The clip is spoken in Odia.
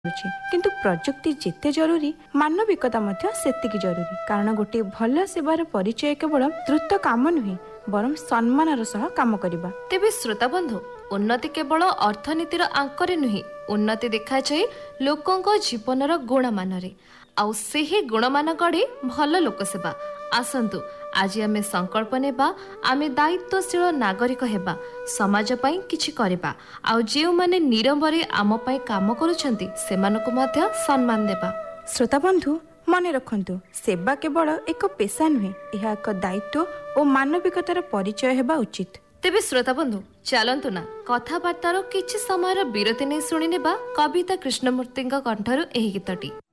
କିନ୍ତୁ ପ୍ରଯୁକ୍ତି ଯେତେ ଜରୁରୀ ମାନବିକତା ମଧ୍ୟ ସେତିକି ଜରୁରୀ। କାରଣ ଗୋଟିଏ ଭଲ ସେବାର ପରିଚୟ କେବଳ ଦ୍ରୁତ କାମ ନୁହେଁ ବରଂ ସମ୍ମାନର ସହ କାମ କରିବା। ତେବେ ଶ୍ରୋତା ବନ୍ଧୁ, ଉନ୍ନତି କେବଳ ଅର୍ଥନୀତିର ଆଙ୍କରେ ନୁହେଁ, ଉନ୍ନତି ଦେଖାଯାଏ ଲୋକଙ୍କ ଜୀବନର ଗୁଣମାନରେ। ଆଉ ସେହି ଗୁଣମାନ ଗଢ଼େ ଭଲ ଲୋକସେବା। ଆସନ୍ତୁ ଆଜି ଆମେ ସଂକଳ୍ପ ନେବା, ଆମେ ଦାୟିତ୍ୱଶୀଳ ନାଗରିକ ହେବା, ସମାଜ ପାଇଁ କିଛି କରିବା, ଆଉ ଯେଉଁମାନେ ନିରବରେ ଆମ ପାଇଁ କାମ କରୁଛନ୍ତି ସେମାନଙ୍କୁ ମଧ୍ୟ ସମ୍ମାନ ଦେବା। ଶ୍ରୋତାବନ୍ଧୁ, ମନେ ରଖନ୍ତୁ, ସେବା କେବଳ ଏକ ପେଶା ନୁହେଁ, ଏହା ଏକ ଦାୟିତ୍ୱ ଓ ମାନବିକତାର ପରିଚୟ ହେବା ଉଚିତ। ତେବେ ଶ୍ରୋତା ବନ୍ଧୁ, ଚାଲନ୍ତୁ ନା କଥାବାର୍ତ୍ତାର କିଛି ସମୟର ବିରତି ନେଇ ଶୁଣିନେବା କବିତା କୃଷ୍ଣମୂର୍ତ୍ତିଙ୍କ କଣ୍ଠରୁ ଏହି ଗୀତଟି।